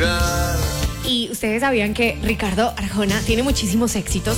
lugar. Y ustedes sabían que Ricardo Arjona tiene muchísimos éxitos,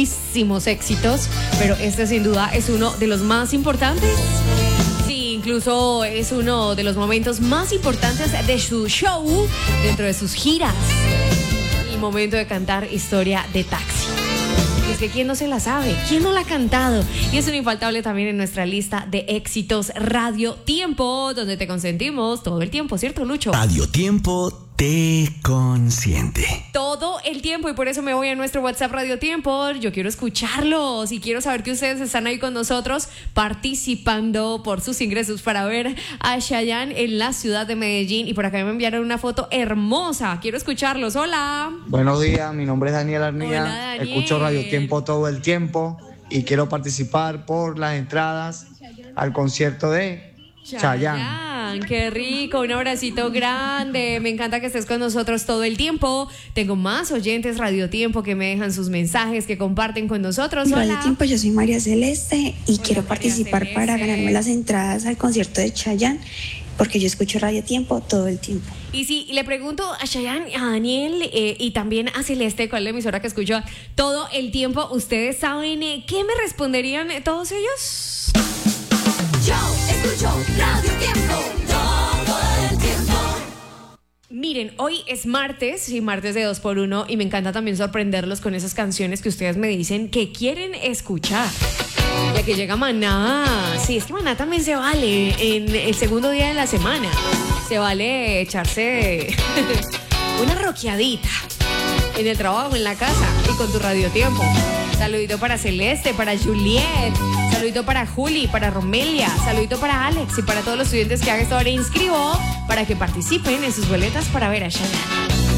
pero este sin duda es uno de los más importantes. Sí, incluso es uno de los momentos más importantes de su show dentro de sus giras. El momento de cantar Historia de Taxi. Es que ¿quién no se la sabe? ¿Quién no la ha cantado? Y es un infaltable también en nuestra lista de éxitos Radio Tiempo, donde te consentimos todo el tiempo, ¿cierto, Lucho? Radio Tiempo te consiente. Todo el tiempo, y por eso me voy a nuestro WhatsApp Radio Tiempo. Yo quiero escucharlos y quiero saber que ustedes están ahí con nosotros participando por sus ingresos para ver a Chayanne en la ciudad de Medellín. Y por acá me enviaron una foto hermosa. Quiero escucharlos. Hola. Buenos días, mi nombre es Daniel Arnía. Hola, Daniel. Escucho Radio Tiempo todo el tiempo y quiero participar por las entradas al concierto de Chayanne. Qué rico, un abracito grande. Me encanta que estés con nosotros todo el tiempo. Tengo más oyentes Radio Tiempo que me dejan sus mensajes, que comparten con nosotros. Hola. Radio Tiempo, yo soy María Celeste y Hola, quiero María participar Celeste. para ganarme las entradas al concierto de Chayanne, porque yo escucho Radio Tiempo todo el tiempo. Y si le pregunto a Chayanne, a Daniel y también a Celeste, ¿cuál es la emisora que escucho todo el tiempo? ¿Ustedes saben qué me responderían todos ellos? Yo escucho Radio Tiempo todo el tiempo. Miren, hoy es martes, y martes de 2x1, y me encanta también sorprenderlos con esas canciones que ustedes me dicen que quieren escuchar. Ya que llega Maná. Sí, es que Maná también se vale en el segundo día de la semana. Se vale echarse una rockeadita en el trabajo, en la casa y con tu Radio Tiempo. Saludito para Celeste, para Juliet, saludito para Juli, para Romelia, saludito para Alex y para todos los estudiantes que hagan esta hora. Inscribo para que participen en sus boletas para ver a Chayanne.